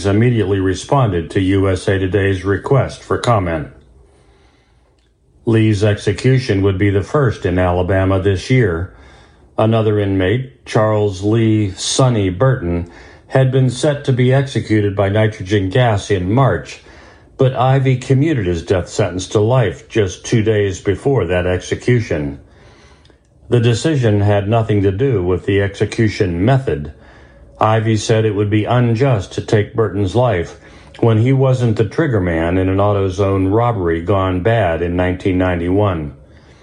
immediately responded to USA Today's request for comment. Lee's execution would be the first in Alabama this year. Another inmate, Charles Lee Sonny Burton, had been set to be executed by nitrogen gas in March, but Ivey commuted his death sentence to life just 2 days before that execution. The decision had nothing to do with the execution method. Ivey said it would be unjust to take Burton's life when he wasn't the triggerman in an AutoZone robbery gone bad in 1991.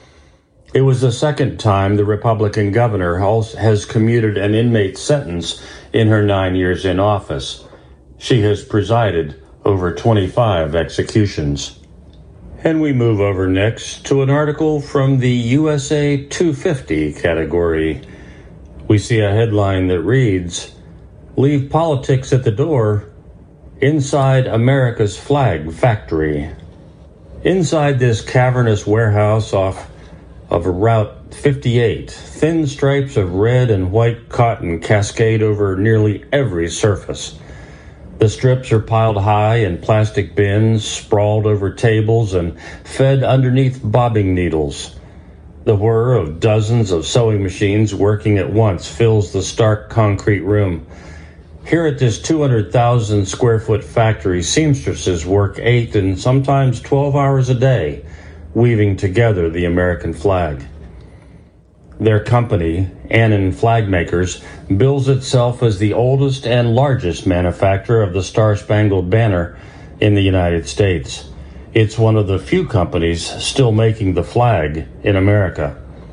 It was the second time the Republican governor has commuted an inmate's sentence in her 9 years in office. She has presided over 25 executions. And we move over next to an article from the USA 250 category. We see a headline that reads, "Leave politics at the door. Inside America's Flag Factory." Inside this cavernous warehouse off of Route 58, thin stripes of red and white cotton cascade over nearly every surface. The strips are piled high in plastic bins, sprawled over tables, and fed underneath bobbing needles. The whir of dozens of sewing machines working at once fills the stark concrete room. Here at this 200,000 square foot factory, seamstresses work 8 and sometimes 12 hours a day, weaving together the American flag. Their company, Annan Flag Makers, bills itself as the oldest and largest manufacturer of the Star-Spangled Banner in the United States. It's one of the few companies still making the flag in America.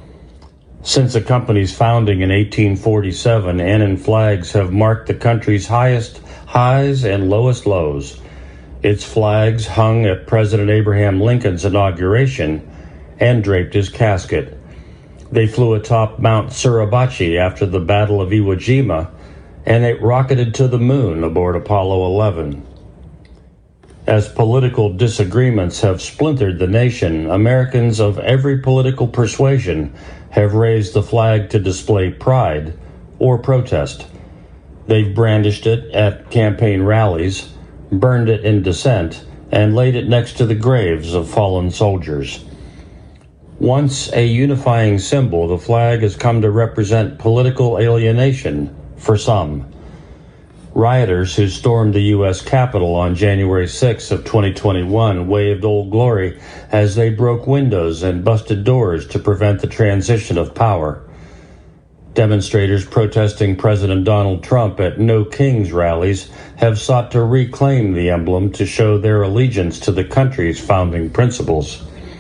Since the company's founding in 1847, Annan flags have marked the country's highest highs and lowest lows. Its flags hung at President Abraham Lincoln's inauguration and draped his casket. They flew atop Mount Suribachi after the Battle of Iwo Jima, and it rocketed to the moon aboard Apollo 11. As political disagreements have splintered the nation, Americans of every political persuasion have raised the flag to display pride or protest. They've brandished it at campaign rallies, burned it in dissent, and laid it next to the graves of fallen soldiers. Once a unifying symbol, the flag has come to represent political alienation for some. Rioters who stormed the U.S. Capitol on January 6 of 2021 waved Old Glory as they broke windows and busted doors to prevent the transition of power. Demonstrators protesting President Donald Trump at No Kings rallies have sought to reclaim the emblem to show their allegiance to the country's founding principles.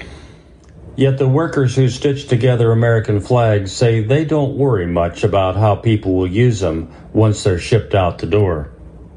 Yet the workers who stitch together American flags say they don't worry much about how people will use them once they're shipped out the door.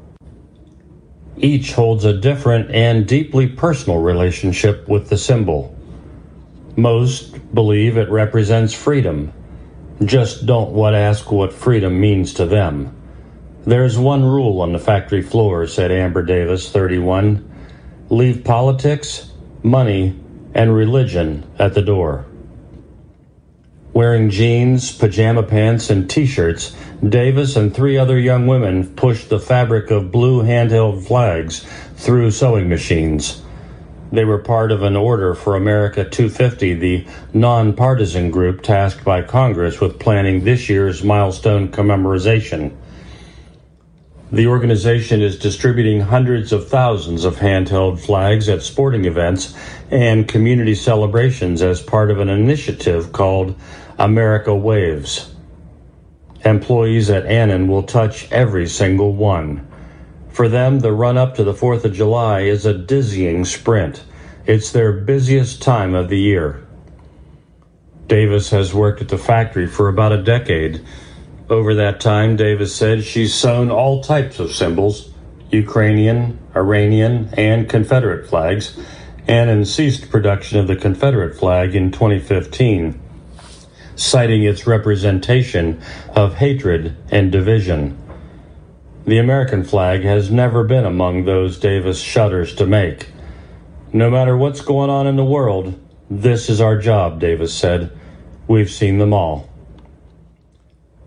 Each holds a different and deeply personal relationship with the symbol. Most believe it represents freedom. Just don't ask what freedom means to them. There's one rule on the factory floor, said Amber Davis, 31. Leave politics, money, and religion at the door. Wearing jeans, pajama pants, and t-shirts, Davis and 3 other young women pushed the fabric of blue handheld flags through sewing machines. They were part of an Order for America 250, the nonpartisan group tasked by Congress with planning this year's milestone commemoration. The organization is distributing hundreds of thousands of handheld flags at sporting events and community celebrations as part of an initiative called America Waves. Employees at Annan will touch every single one. For them, the run-up to the 4th of July is a dizzying sprint. It's their busiest time of the year. Davis has worked at the factory for about a decade. Over that time, Davis said she's sewn all types of symbols, Ukrainian, Iranian, and Confederate flags, and ceased production of the Confederate flag in 2015, citing its representation of hatred and division. The American flag has never been among those Davis shudders to make. No matter what's going on in the world, this is our job, Davis said. We've seen them all.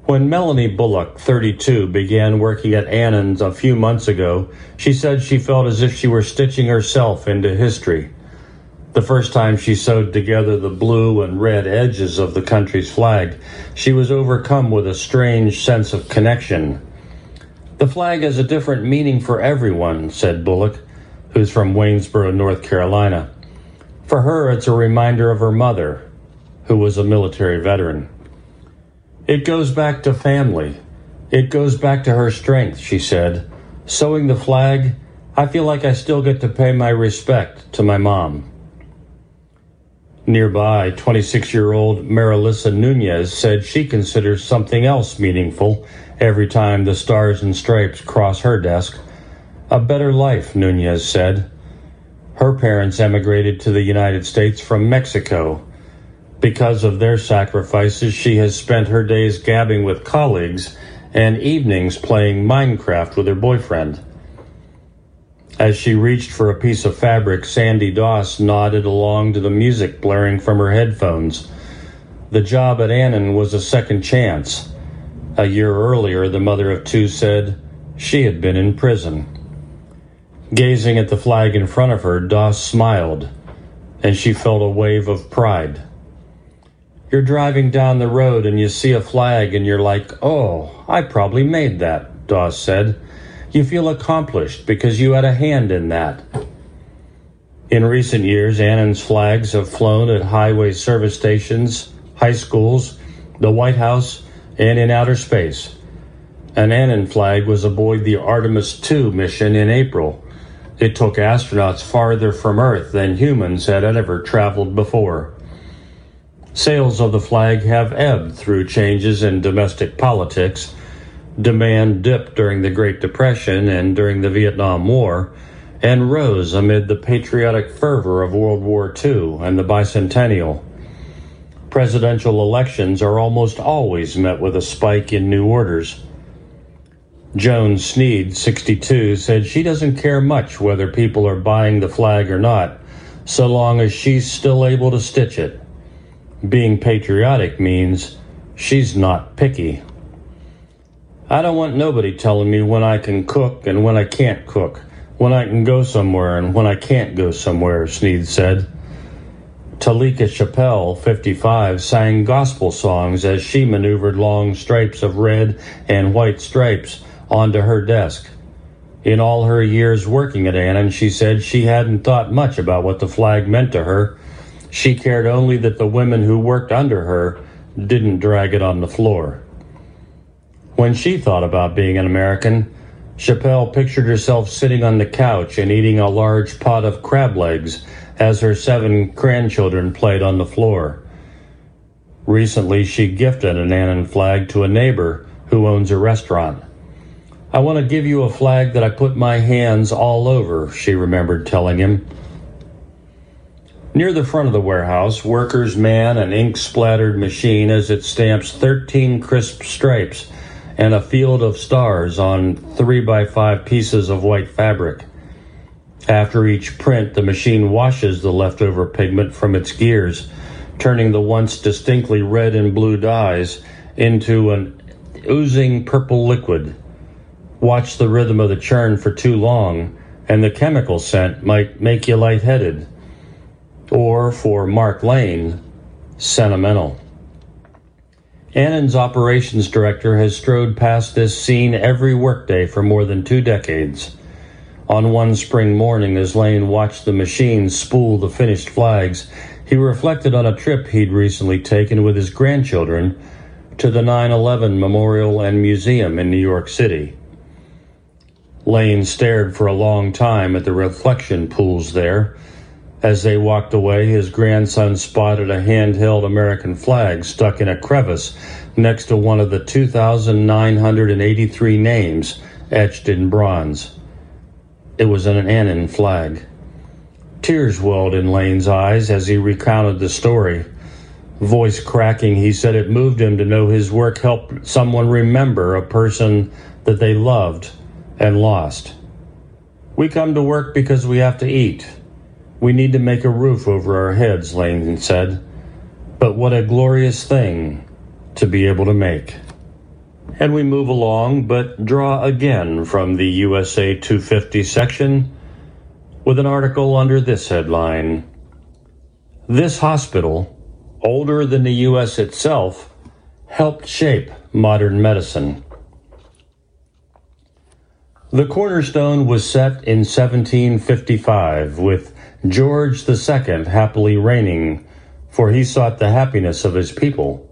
When Melanie Bullock, 32, began working at Annan's a few months ago, she said she felt as if she were stitching herself into history. The first time she sewed together the blue and red edges of the country's flag, she was overcome with a strange sense of connection. "The flag has a different meaning for everyone," said Bullock, who's from Waynesboro, North Carolina. "For her, it's a reminder of her mother, who was a military veteran. It goes back to family. It goes back to her strength," she said. "Sewing the flag, I feel like I still get to pay my respect to my mom." Nearby, 26-year-old Marilisa Nunez said she considers something else meaningful every time the stars and stripes cross her desk. "A better life," Nunez said. Her parents emigrated to the United States from Mexico. Because of their sacrifices, she has spent her days gabbing with colleagues and evenings playing Minecraft with her boyfriend. As she reached for a piece of fabric, Sandy Doss nodded along to the music blaring from her headphones. The job at Annan was a second chance. A year earlier, the mother of two said she had been in prison. Gazing at the flag in front of her, Doss smiled, and she felt a wave of pride. You're driving down the road and you see a flag and you're like, "Oh, I probably made that," Doss said. You feel accomplished because you had a hand in that. In recent years, Annan's flags have flown at highway service stations, high schools, the White House, and in outer space. An Annan flag was aboard the Artemis II mission in April. It took astronauts farther from Earth than humans had ever traveled before. Sales of the flag have ebbed through changes in domestic politics. Demand dipped during the Great Depression and during the Vietnam War, and rose amid the patriotic fervor of World War II and the bicentennial. Presidential elections are almost always met with a spike in new orders. Joan Sneed, 62, said she doesn't care much whether people are buying the flag or not, so long as she's still able to stitch it. Being patriotic means she's not picky. I don't want nobody telling me when I can cook and when I can't cook, when I can go somewhere and when I can't go somewhere, Sneed said. Talika Chappelle, 55, sang gospel songs as she maneuvered long stripes of red and white stripes onto her desk. In all her years working at Annan, she said she hadn't thought much about what the flag meant to her. She cared only that the women who worked under her didn't drag it on the floor. When she thought about being an American, Chappelle pictured herself sitting on the couch and eating a large pot of crab legs as her 7 grandchildren played on the floor. Recently, she gifted an Annan flag to a neighbor who owns a restaurant. "I want to give you a flag that I put my hands all over," she remembered telling him. Near the front of the warehouse, workers man an ink-splattered machine as it stamps 13 crisp stripes and a field of stars on 3x5 pieces of white fabric. After each print, the machine washes the leftover pigment from its gears, turning the once distinctly red and blue dyes into an oozing purple liquid. Watch the rhythm of the churn for too long, and the chemical scent might make you lightheaded. Or, for Mark Lane, sentimental. Annan's operations director has strode past this scene every workday for more than 2 decades. On one spring morning, as Lane watched the machine spool the finished flags, he reflected on a trip he'd recently taken with his grandchildren to the 9/11 Memorial and Museum in New York City. Lane stared for a long time at the reflection pools there. As they walked away, his grandson spotted a handheld American flag stuck in a crevice next to one of the 2,983 names etched in bronze. It was an Annan flag. Tears welled in Lane's eyes as he recounted the story. Voice cracking, he said it moved him to know his work helped someone remember a person that they loved and lost. "We come to work because we have to eat. We need to make a roof over our heads," Lane said. "But what a glorious thing to be able to make." And we move along, but draw again from the USA 250 section with an article under this headline: This hospital, older than the U.S. itself, helped shape modern medicine. The cornerstone was set in 1755, with George II happily reigning, for he sought the happiness of his people.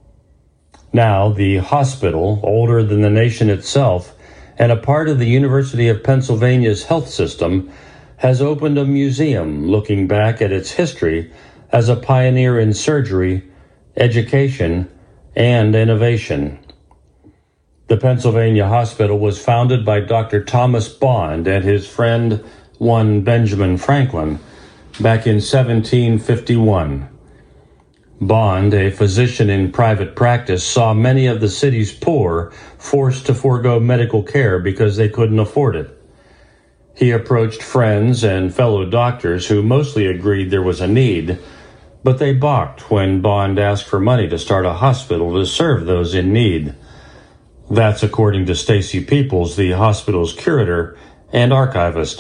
Now, the hospital, older than the nation itself, and a part of the University of Pennsylvania's health system, has opened a museum looking back at its history as a pioneer in surgery, education, and innovation. The Pennsylvania Hospital was founded by Dr. Thomas Bond and his friend, one Benjamin Franklin, back in 1751. Bond, a physician in private practice, saw many of the city's poor forced to forego medical care because they couldn't afford it. He approached friends and fellow doctors who mostly agreed there was a need, but they balked when Bond asked for money to start a hospital to serve those in need. That's according to Stacy Peoples, the hospital's curator and archivist.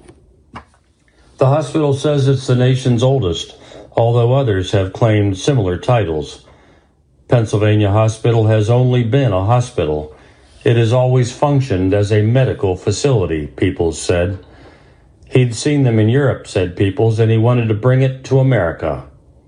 The hospital says it's the nation's oldest, although others have claimed similar titles. Pennsylvania Hospital has only been a hospital. It has always functioned as a medical facility, Peoples said. He'd seen them in Europe, said Peoples, and he wanted to bring it to America.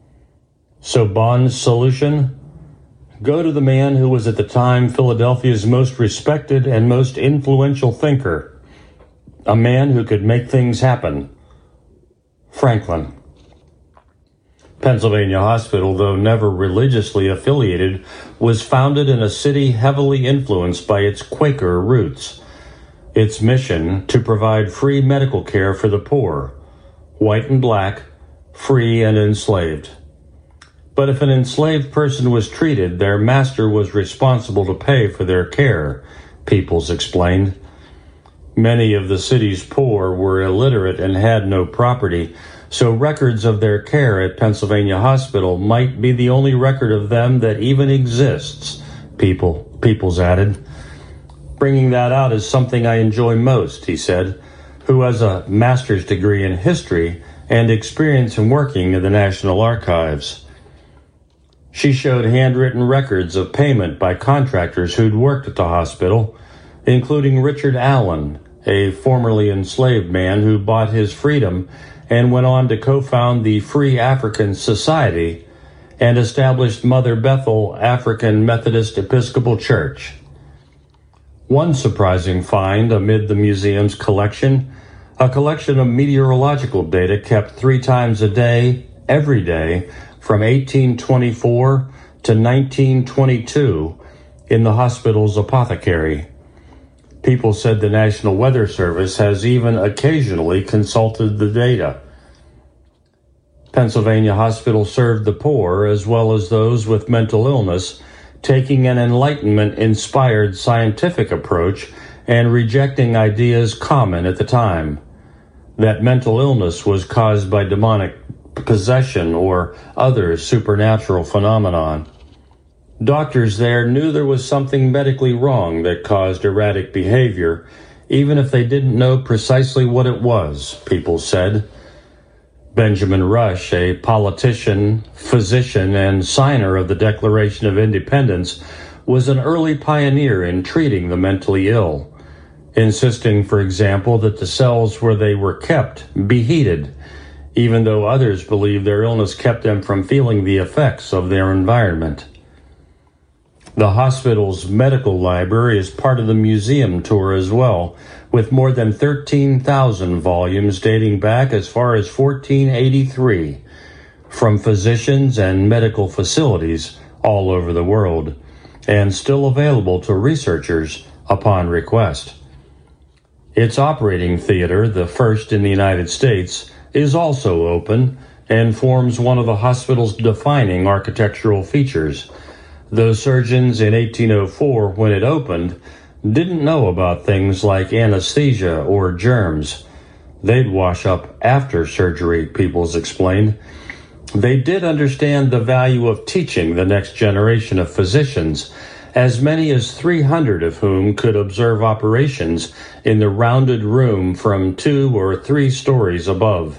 So Bond's solution? Go to the man who was at the time Philadelphia's most respected and most influential thinker, a man who could make things happen. Franklin. Pennsylvania Hospital, though never religiously affiliated, was founded in a city heavily influenced by its Quaker roots. Its mission, to provide free medical care for the poor, white and black, free and enslaved. But if an enslaved person was treated, their master was responsible to pay for their care, Peoples explained. Many of the city's poor were illiterate and had no property, so records of their care at Pennsylvania Hospital might be the only record of them that even exists, Peoples added. Bringing that out is something I enjoy most, he said, who has a master's degree in history and experience in working in the National Archives. She showed handwritten records of payment by contractors who'd worked at the hospital, including Richard Allen, a formerly enslaved man who bought his freedom and went on to co-found the Free African Society and established Mother Bethel African Methodist Episcopal Church. One surprising find amid the museum's collection, a collection of meteorological data kept 3 times a day, every day, from 1824 to 1922 in the hospital's apothecary. People said the National Weather Service has even occasionally consulted the data. Pennsylvania Hospital served the poor as well as those with mental illness, taking an Enlightenment-inspired scientific approach and rejecting ideas common at the time, that mental illness was caused by demonic possession or other supernatural phenomenon. Doctors there knew there was something medically wrong that caused erratic behavior, even if they didn't know precisely what it was, people said. Benjamin Rush, a politician, physician, and signer of the Declaration of Independence, was an early pioneer in treating the mentally ill, insisting, for example, that the cells where they were kept be heated, even though others believed their illness kept them from feeling the effects of their environment. The hospital's medical library is part of the museum tour as well, with more than 13,000 volumes dating back as far as 1483, from physicians and medical facilities all over the world, and still available to researchers upon request. Its operating theater, the first in the United States, is also open and forms one of the hospital's defining architectural features. Those surgeons in 1804, when it opened, didn't know about things like anesthesia or germs. They'd wash up after surgery, Peoples explained. They did understand the value of teaching the next generation of physicians as many as 300 of whom could observe operations in the rounded room from 2 or 3 stories above.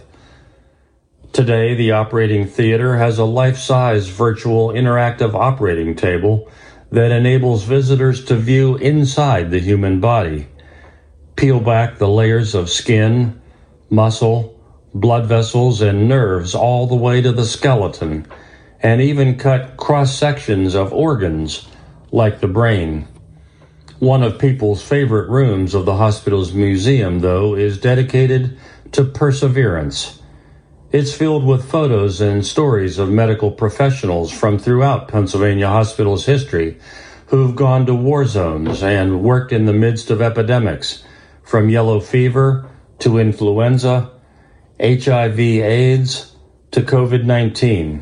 Today, the operating theater has a life-size virtual interactive operating table that enables visitors to view inside the human body, peel back the layers of skin, muscle, blood vessels, and nerves all the way to the skeleton, and even cut cross-sections of organs like the brain. One of people's favorite rooms of the hospital's museum, though, is dedicated to perseverance. It's filled with photos and stories of medical professionals from throughout Pennsylvania Hospital's history who've gone to war zones and worked in the midst of epidemics, from yellow fever to influenza, HIV/AIDS to COVID-19.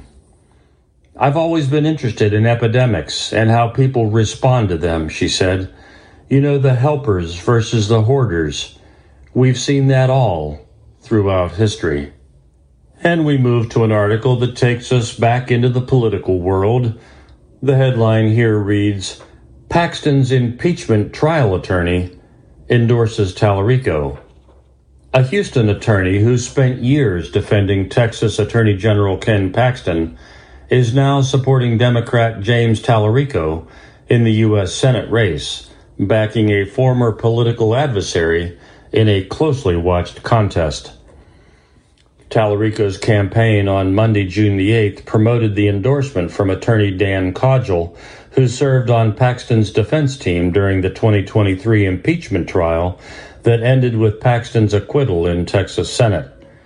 I've always been interested in epidemics and how people respond to them, she said. You know, the helpers versus the hoarders. We've seen that all throughout history. And we move to an article that takes us back into the political world. The headline here reads, Paxton's impeachment trial attorney endorses Tallarico. A Houston attorney who spent years defending Texas Attorney General Ken Paxton is now supporting Democrat James Tallarico in the U.S. Senate race, backing a former political adversary in a closely watched contest. Tallarico's campaign on Monday, June the 8th, promoted the endorsement from attorney Dan Codgel, who served on Paxton's defense team during the 2023 impeachment trial that ended with Paxton's acquittal in Texas Senate.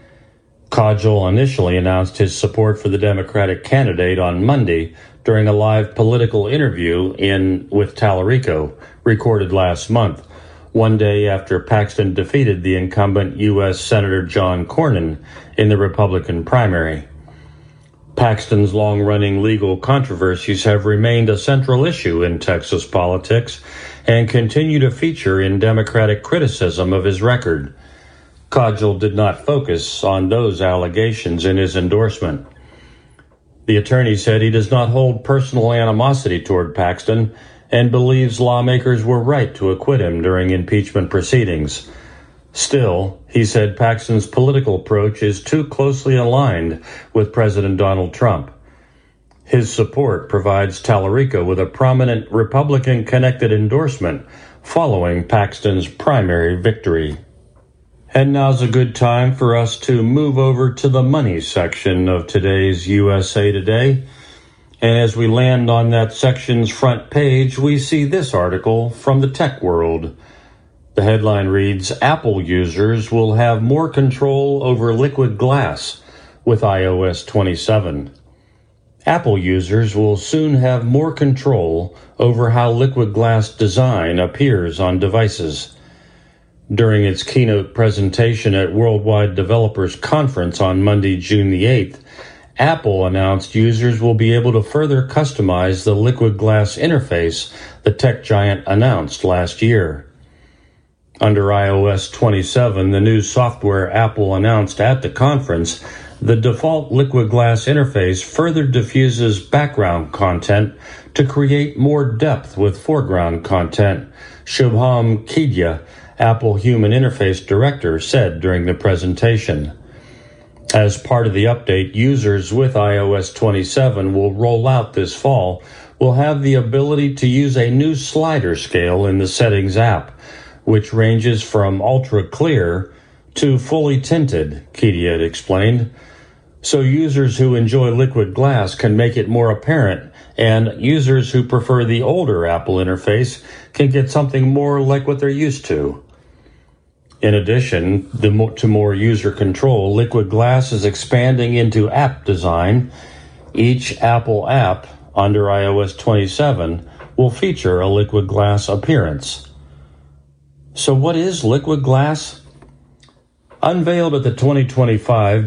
Codgel initially announced his support for the Democratic candidate on Monday during a live political interview with Tallarico, recorded last month, one day after Paxton defeated the incumbent U.S. Senator John Cornyn in the Republican primary. Paxton's long-running legal controversies have remained a central issue in Texas politics and continue to feature in Democratic criticism of his record. Codgel did not focus on those allegations in his endorsement. The attorney said he does not hold personal animosity toward Paxton and believes lawmakers were right to acquit him during impeachment proceedings. Still, he said Paxton's political approach is too closely aligned with President Donald Trump. His support provides Tallarico with a prominent Republican-connected endorsement following Paxton's primary victory. And now's a good time for us to move over to the money section of today's USA Today. And as we land on that section's front page, we see this article from the tech world. The headline reads, Apple users will have more control over liquid glass with iOS 27. Apple users will soon have more control over how liquid glass design appears on devices. During its keynote presentation at Worldwide Developers Conference on Monday, June the 8th, Apple announced users will be able to further customize the liquid glass interface the tech giant announced last year. Under iOS 27, the new software Apple announced at the conference, the default liquid glass interface further diffuses background content to create more depth with foreground content, Shubham Kedia, Apple Human Interface Director, said during the presentation. As part of the update, users with iOS 27 will roll out this fall will have the ability to use a new slider scale in the Settings app, which ranges from ultra clear to fully tinted, Kedia explained. So users who enjoy liquid glass can make it more apparent, and users who prefer the older Apple interface can get something more like what they're used to. In addition, to more user control, liquid glass is expanding into app design. Each Apple app under iOS 27 will feature a liquid glass appearance. So what is liquid glass? Unveiled at the 2025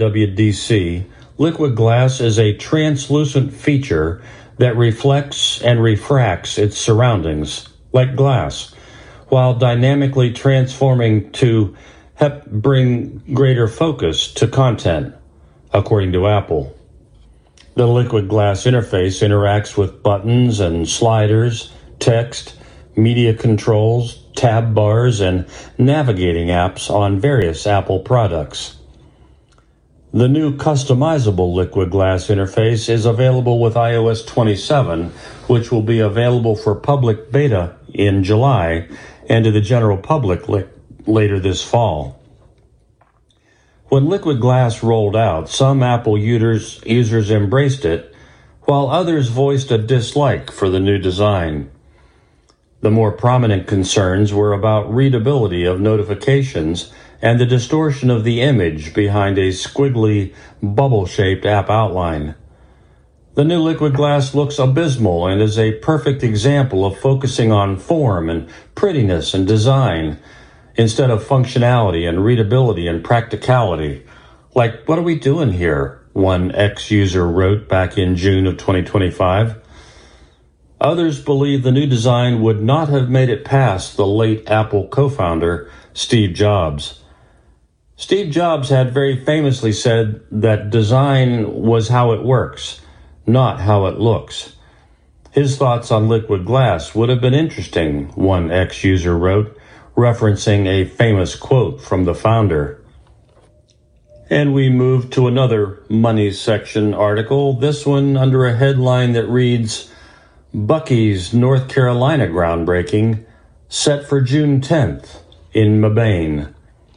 WWDC, liquid glass is a translucent feature that reflects and refracts its surroundings, like glass, while dynamically transforming to help bring greater focus to content, according to Apple. The liquid glass interface interacts with buttons and sliders, text, media controls, tab bars, and navigating apps on various Apple products. The new customizable liquid glass interface is available with iOS 27, which will be available for public beta in July and to the general public later this fall. When liquid glass rolled out, some Apple users embraced it, while others voiced a dislike for the new design. The more prominent concerns were about readability of notifications and the distortion of the image behind a squiggly, bubble-shaped app outline. The new liquid glass looks abysmal and is a perfect example of focusing on form and prettiness and design, instead of functionality and readability and practicality. Like, what are we doing here? One ex-user wrote back in June of 2025. Others believe the new design would not have made it past the late Apple co-founder, Steve Jobs. Steve Jobs had very famously said that design was how it works, not how it looks. His thoughts on liquid glass would have been interesting, one ex-user wrote, referencing a famous quote from the founder. And we move to another Money section article, this one under a headline that reads, Buc-ee's North Carolina groundbreaking set for June 10th in Mebane.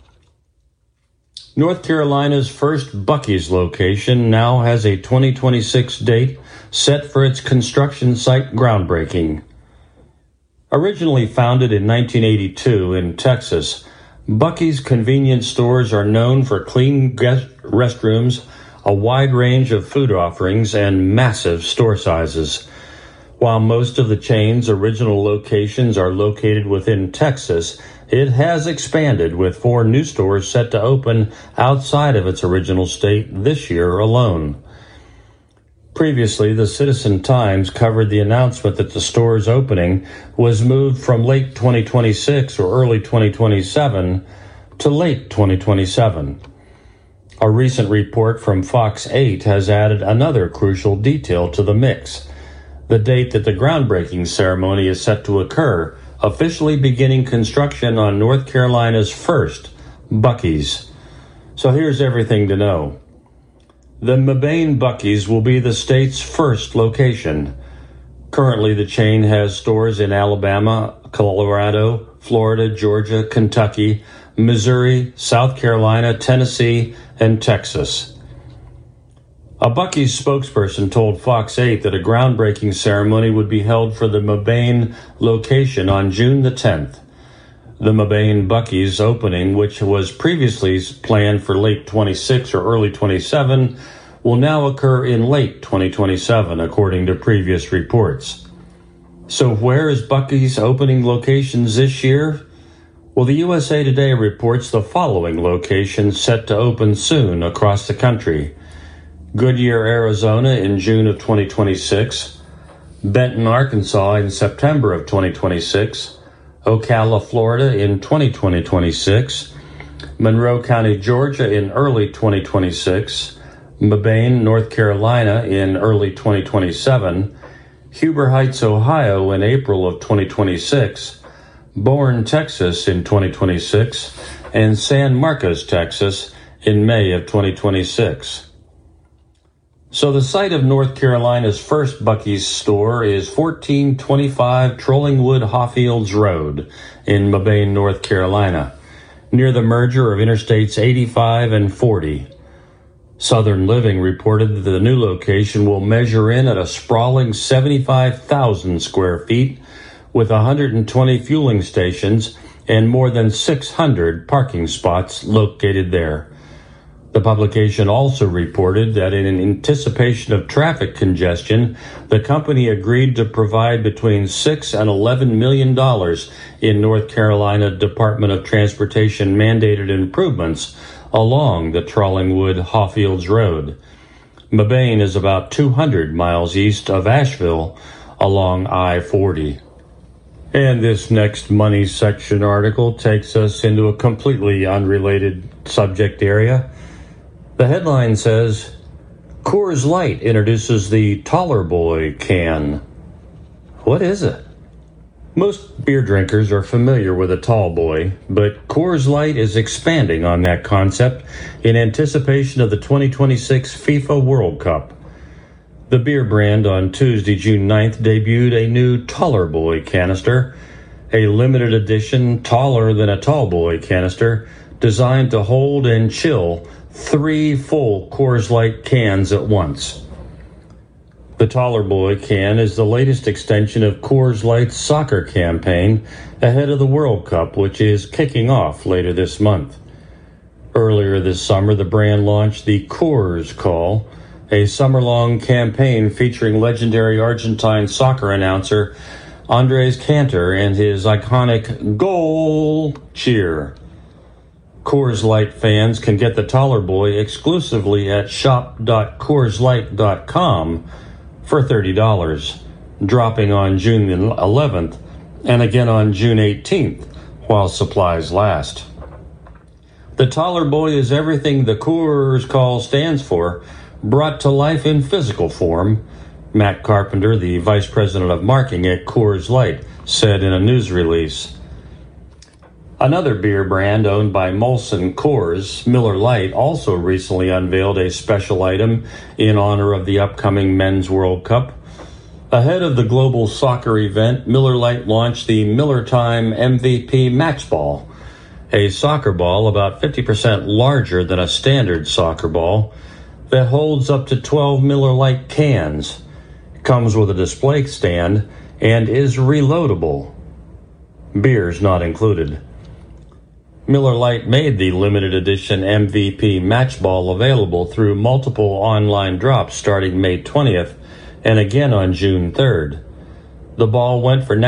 North Carolina's first Buc-ee's location now has a 2026 date set for its construction site groundbreaking. Originally founded in 1982 in Texas, Buc-ee's convenience stores are known for clean restrooms, a wide range of food offerings, and massive store sizes. While most of the chain's original locations are located within Texas, it has expanded with 4 new stores set to open outside of its original state this year alone. Previously, the Citizen-Times covered the announcement that the store's opening was moved from late 2026 or early 2027 to late 2027. A recent report from Fox 8 has added another crucial detail to the mix: the date that the groundbreaking ceremony is set to occur, officially beginning construction on North Carolina's first Buc-ee's. So here's everything to know. The Mebane Buc-ee's will be the state's first location. Currently, the chain has stores in Alabama, Colorado, Florida, Georgia, Kentucky, Missouri, South Carolina, Tennessee, and Texas. A Buc-ee's spokesperson told Fox 8 that a groundbreaking ceremony would be held for the Mebane location on June the 10th. The Mebane Buc-ee's opening, which was previously planned for late 26 or early 27, will now occur in late 2027, according to previous reports. So where is Buc-ee's opening locations this year? Well, the USA Today reports the following locations set to open soon across the country: Goodyear, Arizona in June of 2026, Benton, Arkansas in September of 2026, Ocala, Florida in 2026, Monroe County, Georgia in early 2026, Mebane, North Carolina in early 2027, Huber Heights, Ohio in April of 2026, Bourne, Texas in 2026, and San Marcos, Texas in May of 2026. So the site of North Carolina's first Buc-ee's store is 1425 Trollingwood Hawfields Road in Mebane, North Carolina, near the merger of Interstates 85 and 40. Southern Living reported that the new location will measure in at a sprawling 75,000 square feet with 120 fueling stations and more than 600 parking spots located there. The publication also reported that in anticipation of traffic congestion, the company agreed to provide between $6 and $11 million in North Carolina Department of Transportation mandated improvements along the Trollingwood Hawfields Road. Mebane is about 200 miles east of Asheville along I-40. And this next Money section article takes us into a completely unrelated subject area. The headline says, Coors Light introduces the Taller Boy can. What is it? Most beer drinkers are familiar with a tall boy, but Coors Light is expanding on that concept in anticipation of the 2026 FIFA World Cup. The beer brand on Tuesday, June 9th, debuted a new Taller Boy canister, a limited edition taller than a tall boy canister designed to hold and chill 3 full Coors Light cans at once. The Taller Boy can is the latest extension of Coors Light's soccer campaign ahead of the World Cup, which is kicking off later this month. Earlier this summer, the brand launched the Coors Call, a summer-long campaign featuring legendary Argentine soccer announcer Andres Cantor and his iconic goal cheer. Coors Light fans can get the Taller Boy exclusively at shop.coorslight.com for $30, dropping on June 11th and again on June 18th while supplies last. The Taller Boy is everything the Coors Call stands for, brought to life in physical form, Matt Carpenter, the vice president of marketing at Coors Light, said in a news release. Another beer brand owned by Molson Coors, Miller Lite, also recently unveiled a special item in honor of the upcoming Men's World Cup. Ahead of the global soccer event, Miller Lite launched the Miller Time MVP Match Ball, a soccer ball about 50% larger than a standard soccer ball that holds up to 12 Miller Lite cans, comes with a display stand, and is reloadable. Beers not included. Miller Lite made the limited edition MVP Match Ball available through multiple online drops starting May 20th and again on June 3rd. The ball went for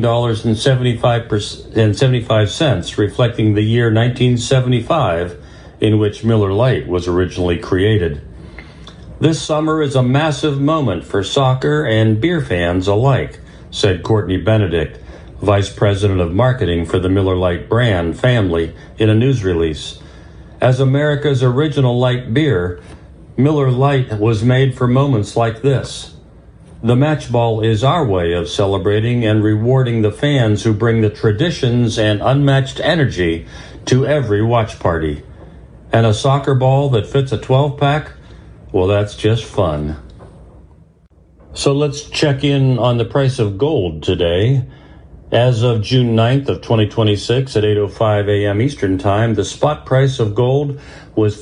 $19.75, reflecting the year 1975 in which Miller Lite was originally created. This summer is a massive moment for soccer and beer fans alike, said Courtney Benedict, vice president of marketing for the Miller Lite brand family, in a news release. As America's original light beer, Miller Lite was made for moments like this. The Match Ball is our way of celebrating and rewarding the fans who bring the traditions and unmatched energy to every watch party. And a soccer ball that fits a 12-pack? Well, that's just fun. So let's check in on the price of gold today. As of June 9th of 2026 at 8:05 a.m. Eastern Time, the spot price of gold was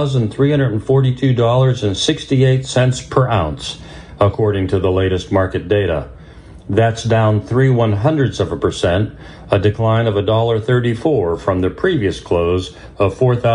$4,342.68 per ounce, according to the latest market data. That's down 0.03%, a decline of $1.34 from the previous close of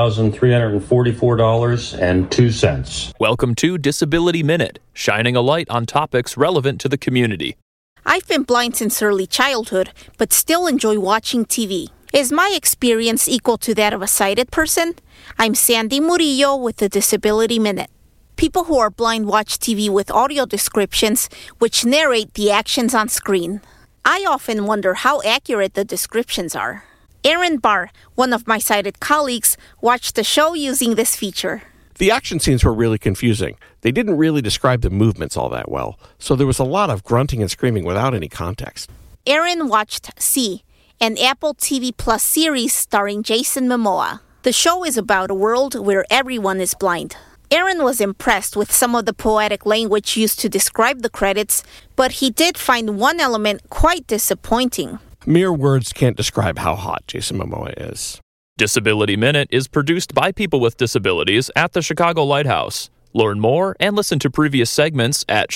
$4,344.02. Welcome to Disability Minute, shining a light on topics relevant to the community. I've been blind since early childhood, but still enjoy watching TV. Is my experience equal to that of a sighted person? I'm Sandy Murillo with the Disability Minute. People who are blind watch TV with audio descriptions, which narrate the actions on screen. I often wonder how accurate the descriptions are. Aaron Barr, one of my sighted colleagues, watched the show using this feature. The action scenes were really confusing. They didn't really describe the movements all that well, so there was a lot of grunting and screaming without any context. Aaron watched See, an Apple TV Plus series starring Jason Momoa. The show is about a world where everyone is blind. Aaron was impressed with some of the poetic language used to describe the credits, but he did find one element quite disappointing. Mere words can't describe how hot Jason Momoa is. Disability Minute is produced by people with disabilities at the Chicago Lighthouse. Learn more and listen to previous segments at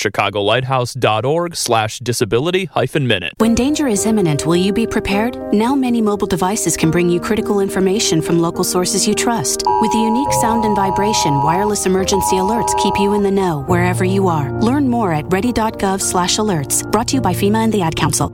chicagolighthouse.org/disability-minute. When danger is imminent, will you be prepared? Now many mobile devices can bring you critical information from local sources you trust. With the unique sound and vibration, wireless emergency alerts keep you in the know wherever you are. Learn more at ready.gov/alerts. Brought to you by FEMA and the Ad Council.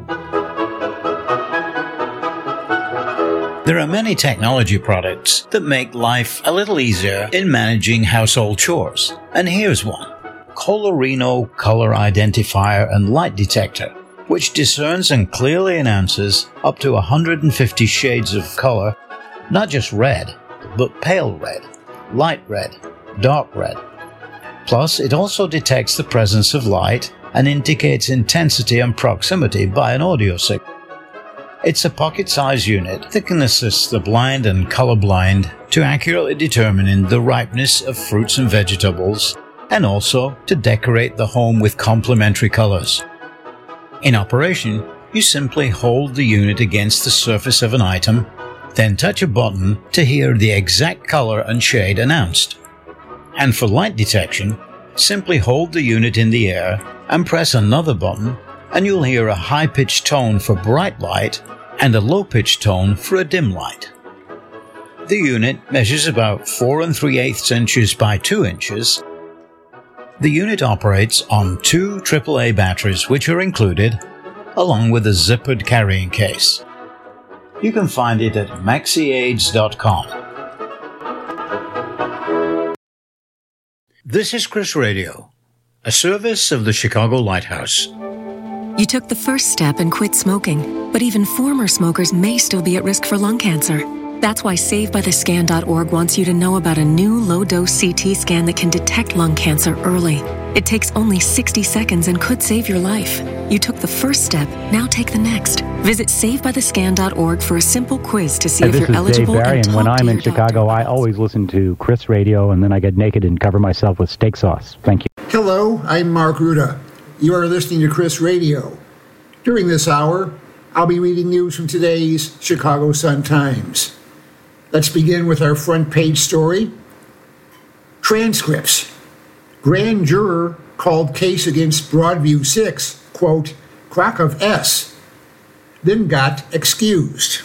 There are many technology products that make life a little easier in managing household chores. And here's one. Colorino Color Identifier and Light Detector, which discerns and clearly announces up to 150 shades of color, not just red, but pale red, light red, dark red. Plus, it also detects the presence of light and indicates intensity and proximity by an audio signal. It's a pocket-sized unit that can assist the blind and colorblind to accurately determine the ripeness of fruits and vegetables, and also to decorate the home with complementary colors. In operation, you simply hold the unit against the surface of an item, then touch a button to hear the exact color and shade announced. And for light detection, simply hold the unit in the air and press another button, and you'll hear a high-pitched tone for bright light and a low-pitched tone for a dim light. The unit measures about 4 3/8 inches by 2 inches. The unit operates on 2 AAA batteries which are included, along with a zippered carrying case. You can find it at maxiaids.com. This is Chris Radio, a service of the Chicago Lighthouse. You took the first step and quit smoking, but even former smokers may still be at risk for lung cancer. That's why SaveByTheScan.org wants you to know about a new low-dose CT scan that can detect lung cancer early. It takes only 60 seconds and could save your life. You took the first step, now take the next. Visit SaveByTheScan.org for a simple quiz to see if you're eligible. This is Dave Barry, and when I'm in Chicago, doctor. I always listen to Chris Radio, and then I get naked and cover myself with steak sauce. Thank you. Hello, I'm Mark Ruda. You are listening to Chris Radio. During this hour, I'll be reading news from today's Chicago Sun-Times. Let's begin with our front page story. Transcripts. Grand juror called case against Broadview 6, quote, crock of S, then got excused.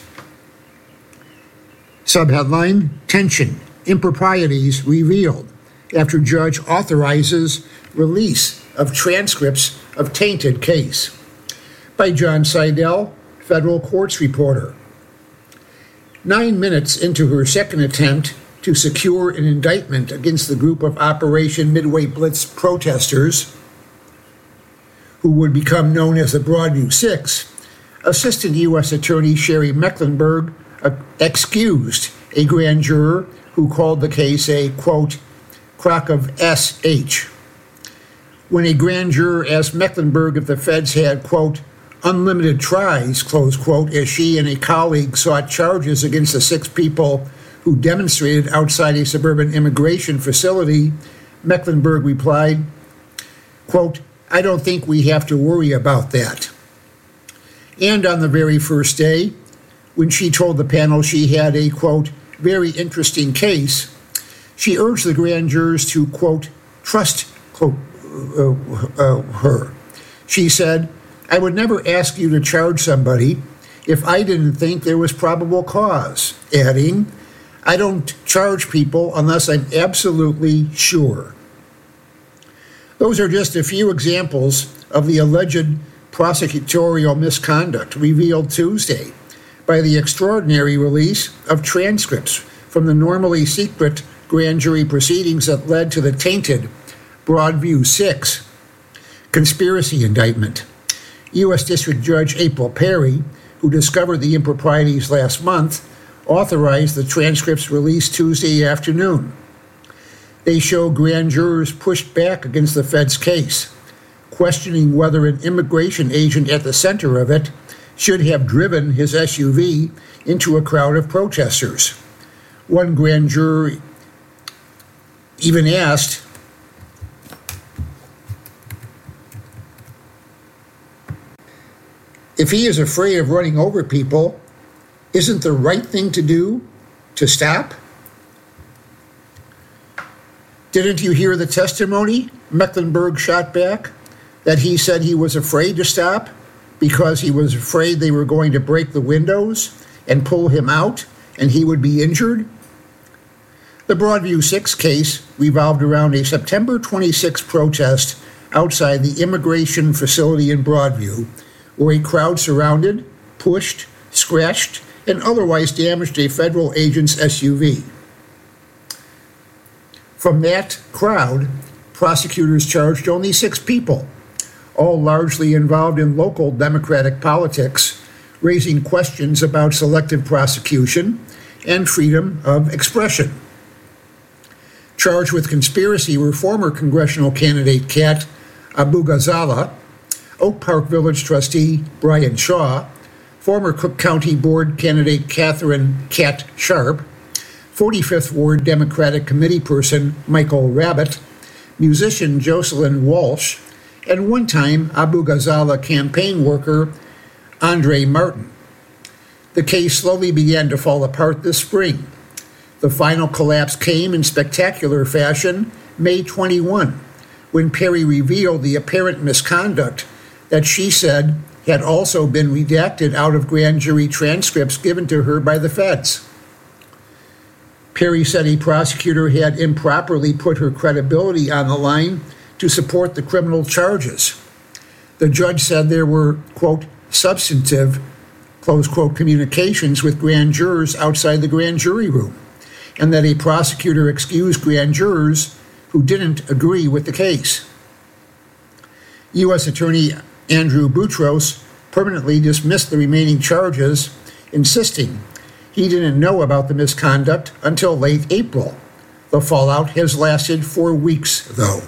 Subheadline, tension, improprieties revealed after judge authorizes release of transcripts of tainted case. By John Seidel, federal courts reporter. 9 minutes into her second attempt to secure an indictment against the group of Operation Midway Blitz protesters, who would become known as the Broadview Six, Assistant U.S. Attorney Sherry Mecklenburg excused a grand juror who called the case a, quote, crock of S.H. When a grand juror asked Mecklenburg if the feds had, quote, unlimited tries, close quote, as she and a colleague sought charges against the 6 people who demonstrated outside a suburban immigration facility, Mecklenburg replied, quote, I don't think we have to worry about that. And on the very first day, when she told the panel she had a, quote, very interesting case, she urged the grand jurors to, quote, trust her. She said, I would never ask you to charge somebody if I didn't think there was probable cause, adding, I don't charge people unless I'm absolutely sure. Those are just a few examples of the alleged prosecutorial misconduct revealed Tuesday by the extraordinary release of transcripts from the normally secret grand jury proceedings that led to the tainted Broadview 6 conspiracy indictment. U.S. District Judge April Perry, who discovered the improprieties last month, authorized the transcripts released Tuesday afternoon. They show grand jurors pushed back against the Fed's case, questioning whether an immigration agent at the center of it should have driven his SUV into a crowd of protesters. One grand juror even asked, if he is afraid of running over people, isn't the right thing to do to stop? Didn't you hear the testimony? Mecklenburg shot back that he said he was afraid to stop because he was afraid they were going to break the windows and pull him out and he would be injured. The Broadview 6 case revolved around a September 26 protest outside the immigration facility in Broadview, where a crowd surrounded, pushed, scratched, and otherwise damaged a federal agent's SUV. From that crowd, prosecutors charged only 6 people, all largely involved in local Democratic politics, raising questions about selective prosecution and freedom of expression. Charged with conspiracy were former congressional candidate Kat Abu-Ghazaleh, Oak Park Village trustee Brian Shaw, former Cook County Board candidate Catherine Kat Sharp, 45th Ward Democratic Committee person Michael Rabbitt, musician Jocelyn Walsh, and one-time Abu-Ghazaleh campaign worker Andre Martin. The case slowly began to fall apart this spring. The final collapse came in spectacular fashion May 21, when Perry revealed the apparent misconduct that she said had also been redacted out of grand jury transcripts given to her by the feds. Perry said a prosecutor had improperly put her credibility on the line to support the criminal charges. The judge said there were, quote, substantive, close quote, communications with grand jurors outside the grand jury room, and that a prosecutor excused grand jurors who didn't agree with the case. U.S. Attorney Andrew Boutros permanently dismissed the remaining charges, insisting he didn't know about the misconduct until late April. The fallout has lasted for weeks, though.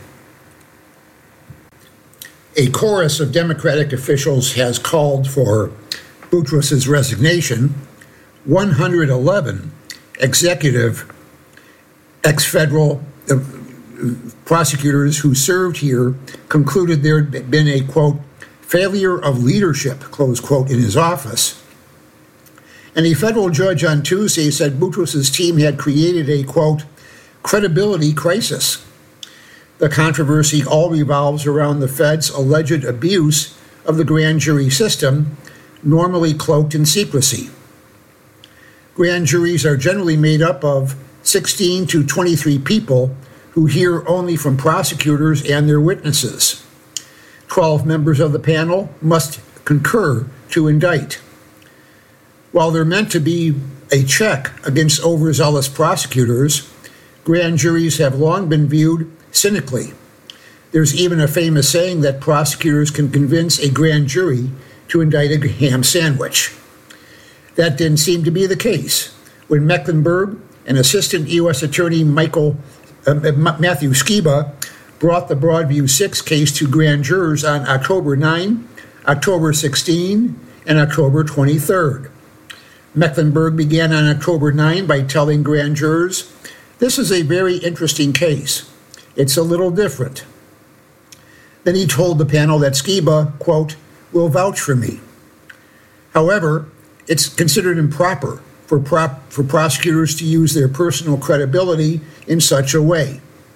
A chorus of Democratic officials has called for Boutros' resignation. 111 executive ex-federal prosecutors who served here concluded there had been a, quote, failure of leadership, close quote, in his office. And a federal judge on Tuesday said Boutros' team had created a, quote, credibility crisis. The controversy all revolves around the Fed's alleged abuse of the grand jury system, normally cloaked in secrecy. Grand juries are generally made up of 16 to 23 people who hear only from prosecutors and their witnesses. 12 members of the panel must concur to indict. While they're meant to be a check against overzealous prosecutors, grand juries have long been viewed cynically. There's even a famous saying that prosecutors can convince a grand jury to indict a ham sandwich. That didn't seem to be the case when Mecklenburg and Assistant U.S. Attorney Matthew Skiba brought the Broadview 6 case to grand jurors on October 9, October 16, and October 23rd. Mecklenburg began on October 9 by telling grand jurors, "This is a very interesting case. It's a little different." Then he told the panel that Skiba, quote, will vouch for me. However, it's considered improper for prosecutors to use their personal credibility in such a way.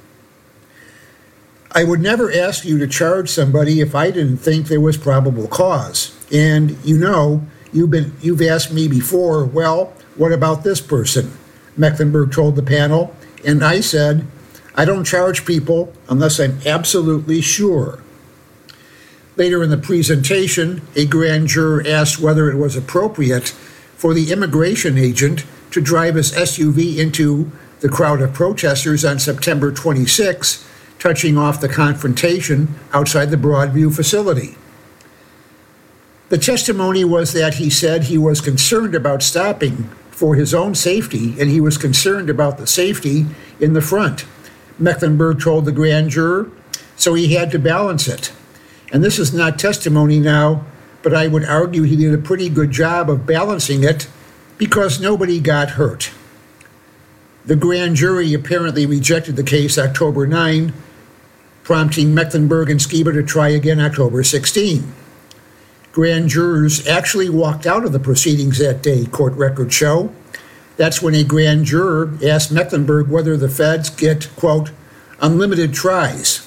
I would never ask you to charge somebody if I didn't think there was probable cause. And you know, you've asked me before, well, what about this person? Mecklenburg told the panel, and I said, I don't charge people unless I'm absolutely sure. Later in the presentation, a grand juror asked whether it was appropriate for the immigration agent to drive his SUV into the crowd of protesters on September 26, touching off the confrontation outside the Broadview facility. The testimony was that he said he was concerned about stopping for his own safety, and he was concerned about the safety in the front. Mecklenburg told the grand juror, so he had to balance it. And this is not testimony now, but I would argue he did a pretty good job of balancing it because nobody got hurt. The grand jury apparently rejected the case October 9, prompting Mecklenburg and Skiba to try again October 16. Grand jurors actually walked out of the proceedings that day, court records show. That's when a grand juror asked Mecklenburg whether the feds get, quote, unlimited tries.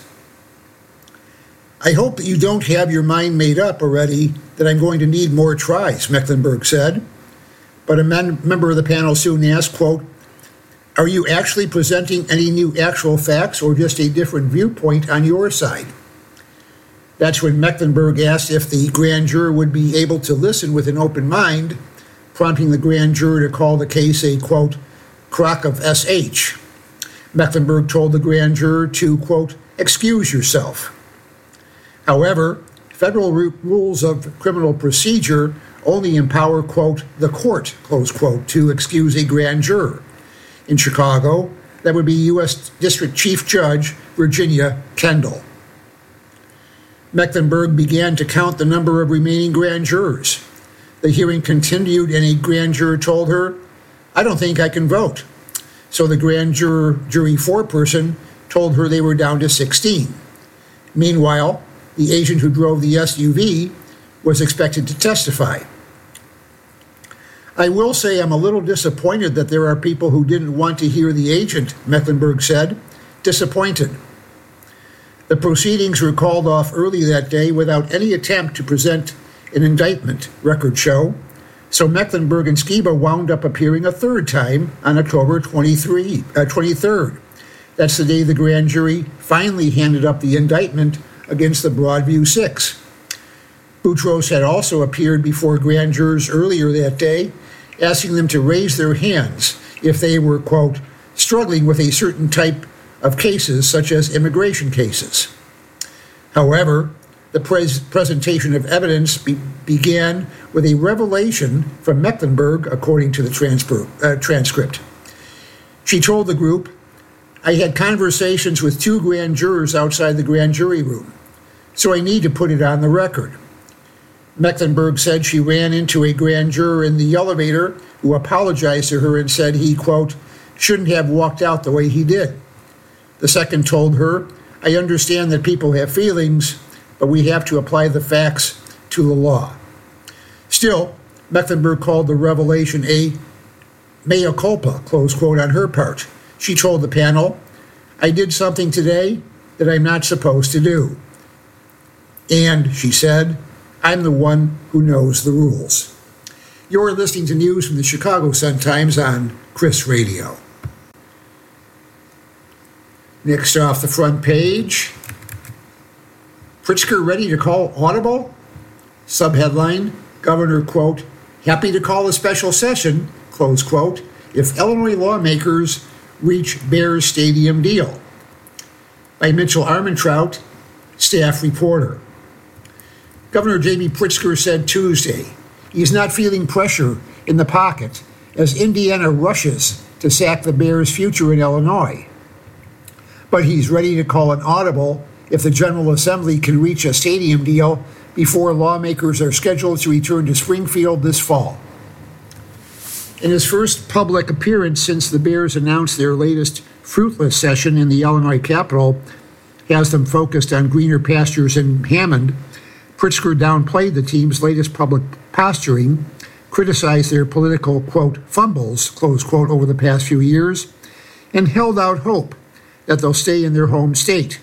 I hope that you don't have your mind made up already that I'm going to need more tries, Mecklenburg said. But a member of the panel soon asked, quote, are you actually presenting any new actual facts or just a different viewpoint on your side? That's when Mecklenburg asked if the grand juror would be able to listen with an open mind, prompting the grand juror to call the case a, quote, crock of SH. Mecklenburg told the grand juror to, quote, excuse yourself. However, federal rules of criminal procedure only empower, quote, the court, close quote, to excuse a grand juror. In Chicago, That would be U.S. District Chief Judge Virginia Kendall. Mecklenburg began to count the number of remaining grand jurors. The hearing continued, and a grand juror told her, "I don't think I can vote." So the grand jury foreperson told her they were down to 16. Meanwhile, the agent who drove the SUV was expected to testify. "I will say I'm a little disappointed that there are people who didn't want to hear the agent," Mecklenburg said. "Disappointed." The proceedings were called off early that day without any attempt to present an indictment, records show. So Mecklenburg and Skiba wound up appearing a third time on October 23rd. That's the day the grand jury finally handed up the indictment against the Broadview Six. Boutros had also appeared before grand jurors earlier that day, asking them to raise their hands if they were, quote, struggling with a certain type of cases, such as immigration cases. However, the presentation of evidence began with a revelation from Mecklenburg, according to the transcript. She told the group, "I had conversations with 2 grand jurors outside the grand jury room, so I need to put it on the record." Mecklenburg said she ran into a grand juror in the elevator who apologized to her and said he, quote, shouldn't have walked out the way he did. The second told her, "I understand that people have feelings, but we have to apply the facts to the law." Still, Mecklenburg called the revelation a mea culpa, close quote, on her part. She told the panel, "I did something today that I'm not supposed to do. And," she said, "I'm the one who knows the rules." You're listening to news from the Chicago Sun-Times on Chris Radio. Next off the front page, Pritzker ready to call audible? Subheadline, Governor, quote, happy to call a special session, close quote, if Illinois lawmakers reach Bears Stadium deal. By Mitchell Armentrout, staff reporter. Governor J.B. Pritzker said Tuesday he's not feeling pressure in the pocket as Indiana rushes to sack the Bears' future in Illinois. But he's ready to call an audible if the General Assembly can reach a stadium deal before lawmakers are scheduled to return to Springfield this fall. In his first public appearance since the Bears announced their latest fruitless session in the Illinois Capitol has them focused on greener pastures in Hammond, Pritzker downplayed the team's latest public posturing, criticized their political, quote, fumbles, close quote, over the past few years, and held out hope that they'll stay in their home state.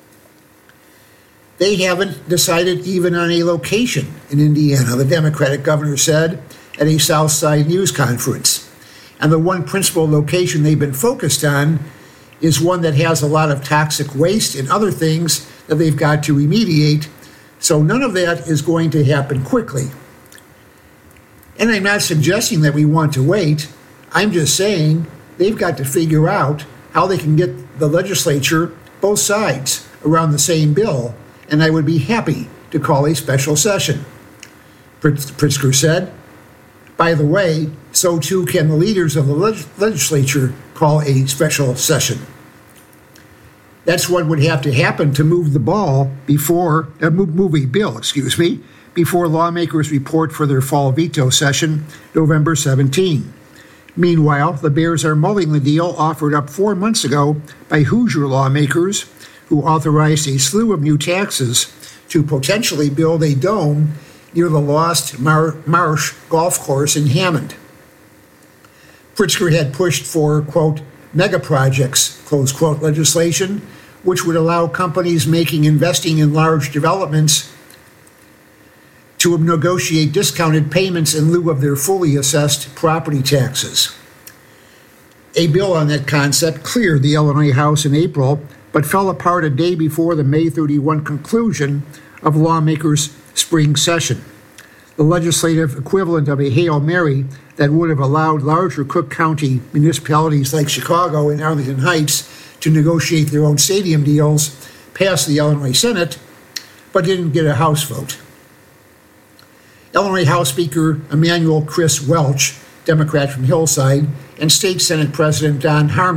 They haven't decided even on a location in Indiana, the Democratic governor said at a Southside news conference. And the one principal location they've been focused on is one that has a lot of toxic waste and other things that they've got to remediate. So none of that is going to happen quickly. And I'm not suggesting that we want to wait. I'm just saying they've got to figure out how they can get the legislature, both sides, around the same bill, and I would be happy to call a special session. Pritzker said, by the way, so too can the leaders of the legislature call a special session. That's what would have to happen to move the ball before, move a bill, before lawmakers report for their fall veto session November 17. Meanwhile, the Bears are mulling the deal offered up 4 months ago by Hoosier lawmakers who authorized a slew of new taxes to potentially build a dome near the Lost Marsh golf course in Hammond. Pritzker had pushed for, quote, mega projects, close quote, legislation, which would allow companies investing in large developments to negotiate discounted payments in lieu of their fully assessed property taxes. A bill on that concept cleared the Illinois House in April, but fell apart a day before the May 31 conclusion of lawmakers' spring session. The legislative equivalent of a Hail Mary that would have allowed larger Cook County municipalities like Chicago and Arlington Heights to negotiate their own stadium deals passed the Illinois Senate, but didn't get a House vote. Illinois House Speaker Emanuel Chris Welch, Democrat from Hillside, and State Senate President Don Harmon,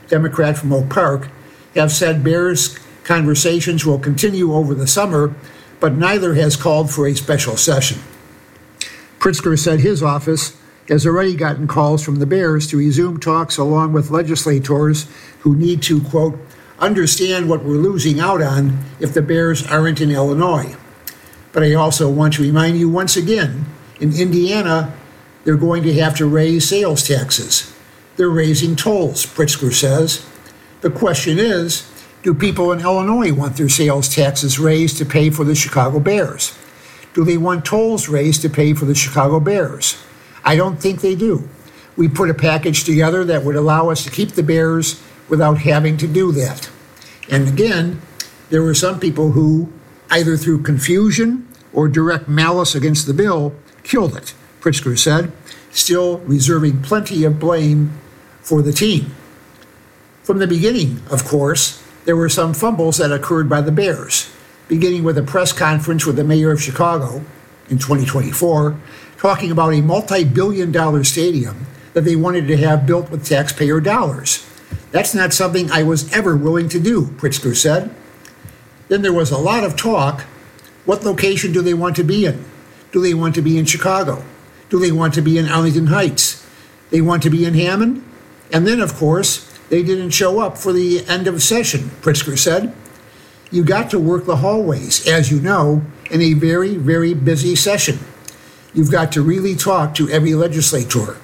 Democrat from Oak Park, have said Bears conversations will continue over the summer, but neither has called for a special session. Pritzker said his office has already gotten calls from the Bears to resume talks along with legislators who need to, quote, understand what we're losing out on if the Bears aren't in Illinois. But I also want to remind you once again, in Indiana, they're going to have to raise sales taxes. They're raising tolls, Pritzker says. The question is, do people in Illinois want their sales taxes raised to pay for the Chicago Bears? Do they want tolls raised to pay for the Chicago Bears? I don't think they do. We put a package together that would allow us to keep the Bears without having to do that. And again, there were some people who, either through confusion or direct malice against the bill, killed it, Pritzker said, still reserving plenty of blame for the team. From the beginning, of course, there were some fumbles that occurred by the Bears, beginning with a press conference with the mayor of Chicago in 2024, talking about a multi-billion-dollar stadium that they wanted to have built with taxpayer dollars. That's not something I was ever willing to do, Pritzker said. Then there was a lot of talk. What location do they want to be in? Do they want to be in Chicago? Do they want to be in Arlington Heights? They want to be in Hammond? And then, of course, they didn't show up for the end of session, Pritzker said. You got to work the hallways, as you know, in a very, very busy session. You've got to really talk to every legislator.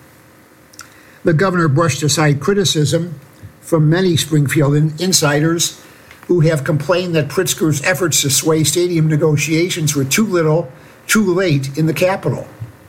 The governor brushed aside criticism from many Springfield insiders who have complained that Pritzker's efforts to sway stadium negotiations were too little, too late in the Capitol.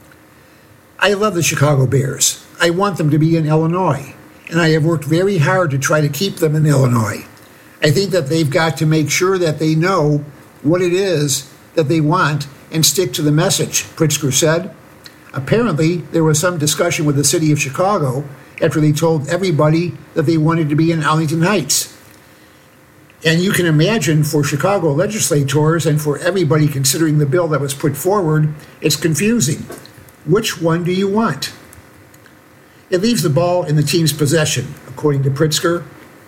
I love the Chicago Bears. I want them to be in Illinois, and I have worked very hard to try to keep them in Illinois. I think that they've got to make sure that they know what it is that they want and stick to the message, Pritzker said. Apparently, there was some discussion with the city of Chicago after they told everybody that they wanted to be in Arlington Heights. And you can imagine for Chicago legislators and for everybody considering the bill that was put forward, it's confusing. Which one do you want? It leaves the ball in the team's possession, according to Pritzker.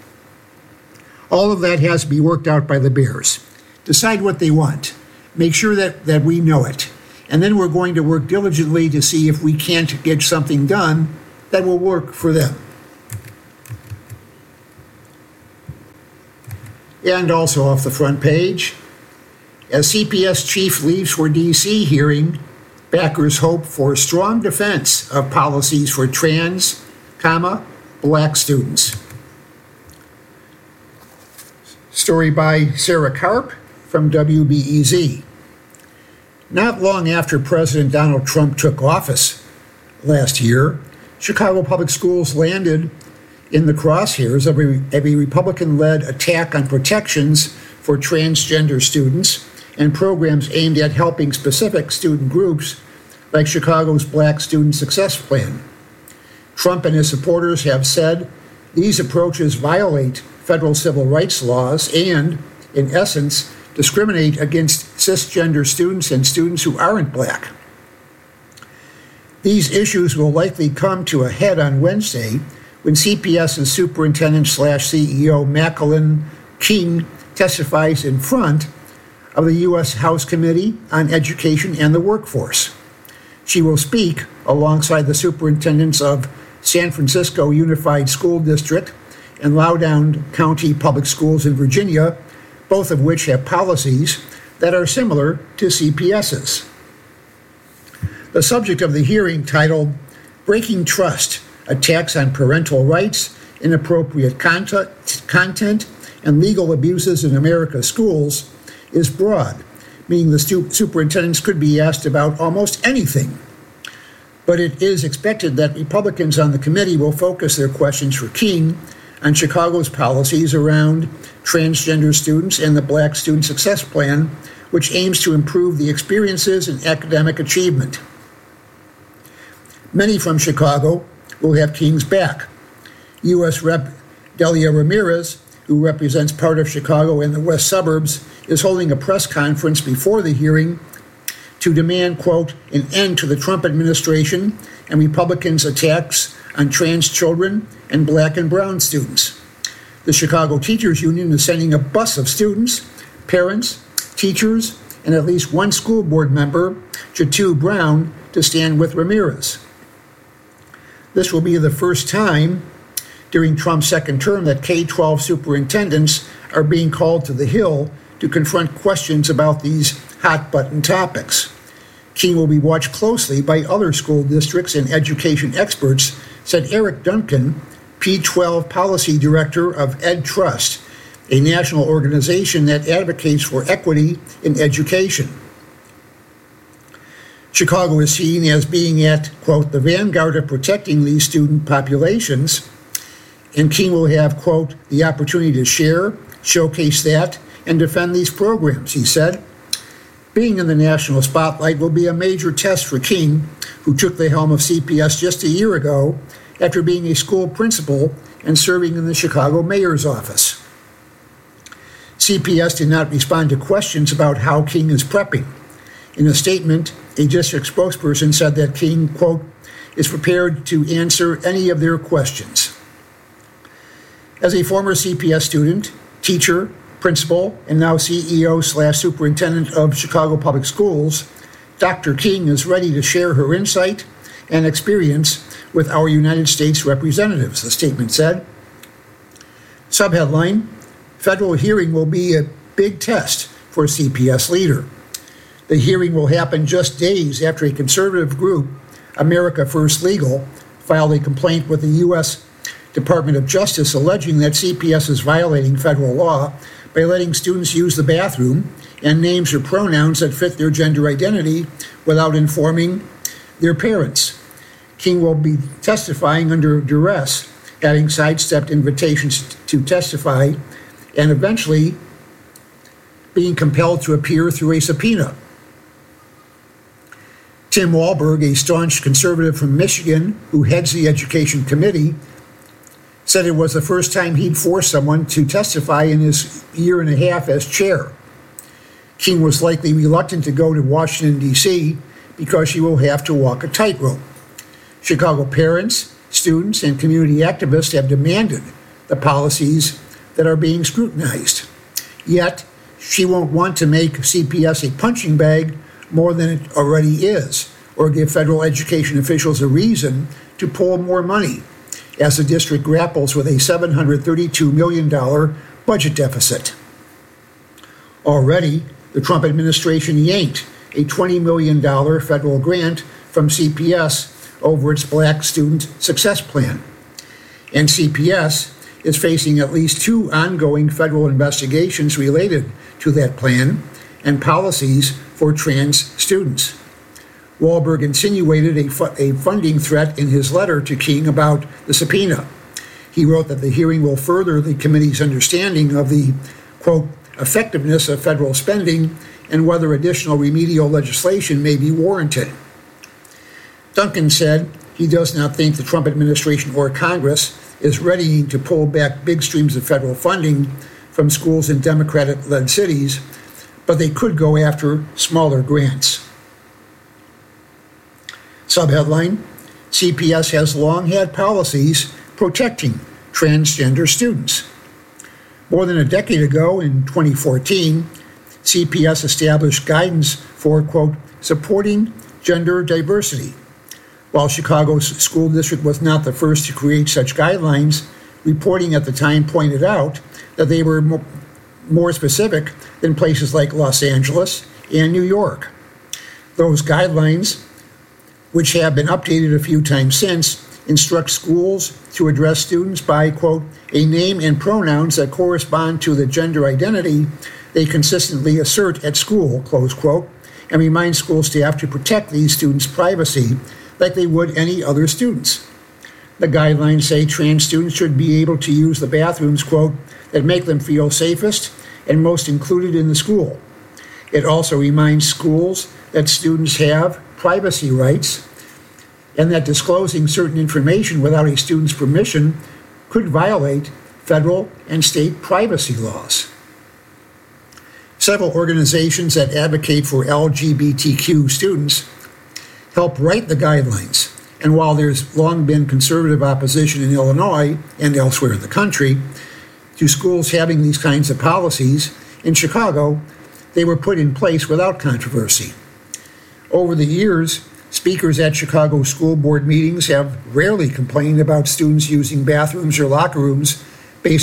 All of that has to be worked out by the Bears. Decide what they want. Make sure that we know it. And then we're going to work diligently to see if we can't get something done that will work for them. And also off the front page, as CPS chief leaves for D.C. hearing, backers hope for strong defense of policies for trans, black students. Story by Sarah Karp from WBEZ. Not long after President Donald Trump took office last year, Chicago Public Schools landed in the crosshairs of a Republican-led attack on protections for transgender students and programs aimed at helping specific student groups like Chicago's Black Student Success Plan. Trump and his supporters have said these approaches violate federal civil rights laws and, in essence, discriminate against cisgender students and students who aren't black. These issues will likely come to a head on Wednesday when CPS's Superintendent/CEO Macalyn King testifies in front of the U.S. House Committee on Education and the Workforce. She will speak alongside the superintendents of San Francisco Unified School District and Loudoun County Public Schools in Virginia, both of which have policies that are similar to CPS's. The subject of the hearing, titled Breaking Trust, Attacks on Parental Rights, Inappropriate Content, and Legal Abuses in America's Schools, is broad, meaning the superintendents could be asked about almost anything. But it is expected that Republicans on the committee will focus their questions for King on Chicago's policies around transgender students and the Black Student Success Plan, which aims to improve the experiences and academic achievement. Many from Chicago will have King's back. U.S. Rep. Delia Ramirez, who represents part of Chicago and the west suburbs, is holding a press conference before the hearing to demand, quote, an end to the Trump administration and Republicans' attacks on trans children and black and brown students. The Chicago Teachers Union is sending a bus of students, parents, teachers, and at least one school board member, Jatu Brown, to stand with Ramirez. This will be the first time during Trump's second term that K-12 superintendents are being called to the Hill to confront questions about these hot-button topics. King will be watched closely by other school districts and education experts, said Eric Duncan, P-12 Policy Director of Ed Trust, a national organization that advocates for equity in education. Chicago is seen as being at, quote, the vanguard of protecting these student populations, and King will have, quote, the opportunity to share, showcase that, and defend these programs, he said. Being in the national spotlight will be a major test for King, who took the helm of CPS just a year ago after being a school principal and serving in the Chicago mayor's office. CPS did not respond to questions about how King is prepping. In a statement, a district spokesperson said that King, quote, is prepared to answer any of their questions. As a former CPS student, teacher, principal, and now CEO/superintendent of Chicago Public Schools, Dr. King is ready to share her insight and experience with our United States representatives, the statement said. Subheadline, federal hearing will be a big test for CPS leader. The hearing will happen just days after a conservative group, America First Legal, filed a complaint with the U.S. Department of Justice alleging that CPS is violating federal law by letting students use the bathroom and names or pronouns that fit their gender identity without informing their parents. King will be testifying under duress, having sidestepped invitations to testify, and eventually being compelled to appear through a subpoena. Tim Walberg, a staunch conservative from Michigan who heads the Education Committee, said it was the first time he'd forced someone to testify in his year and a half as chair. King was likely reluctant to go to Washington, D.C. because she will have to walk a tightrope. Chicago parents, students, and community activists have demanded the policies that are being scrutinized. Yet, she won't want to make CPS a punching bag more than it already is, or give federal education officials a reason to pull more money as the district grapples with a $732 million budget deficit. Already, the Trump administration yanked a $20 million federal grant from CPS over its Black Student Success Plan. And CPS is facing at least 2 ongoing federal investigations related to that plan and policies for trans students. Walberg insinuated a funding threat in his letter to King about the subpoena. He wrote that the hearing will further the committee's understanding of the, quote, effectiveness of federal spending and whether additional remedial legislation may be warranted. Duncan said he does not think the Trump administration or Congress is readying to pull back big streams of federal funding from schools in Democratic-led cities, but they could go after smaller grants. Subheadline, CPS has long had policies protecting transgender students. More than a decade ago, in 2014, CPS established guidance for, quote, supporting gender diversity. While Chicago's school district was not the first to create such guidelines, reporting at the time pointed out that they were more specific than places like Los Angeles and New York. Those guidelines, which have been updated a few times since, instruct schools to address students by, quote, a name and pronouns that correspond to the gender identity they consistently assert at school, close quote, and remind school staff to protect these students' privacy like they would any other students. The guidelines say trans students should be able to use the bathrooms, quote, that make them feel safest and most included in the school. It also reminds schools that students have privacy rights and that disclosing certain information without a student's permission could violate federal and state privacy laws. Several organizations that advocate for LGBTQ students help write the guidelines, And while there's long been conservative opposition in Illinois and elsewhere in the country to schools having these kinds of policies, in Chicago, they were put in place without controversy. Over the years, speakers at Chicago school board meetings have rarely complained about students using bathrooms or locker rooms